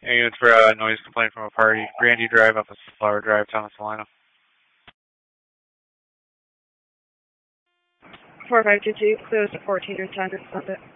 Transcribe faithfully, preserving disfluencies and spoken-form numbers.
Units for a uh, noise complaint from a party. Grandy Drive up at Flower Drive, Thomas Salina. four five two two, close at fourteen or ten, respond it.